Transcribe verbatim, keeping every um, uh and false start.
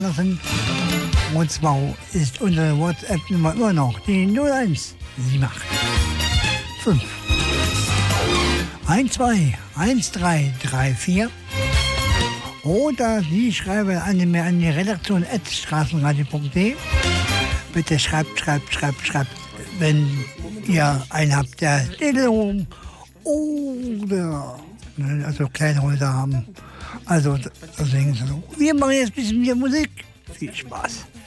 lassen. Und zwar ist unsere WhatsApp-Nummer immer noch die null eins sieben acht fünf eins zwei eins drei drei vier. Oder Sie schreiben an die, an die Redaktion at straßenradio punkt de. Bitte schreibt, schreibt, schreibt, schreibt, wenn ihr einen habt, der Telefon oder also kleine Häuser haben. Also deswegen so. Wir machen jetzt ein bisschen mehr Musik. Viel Spaß.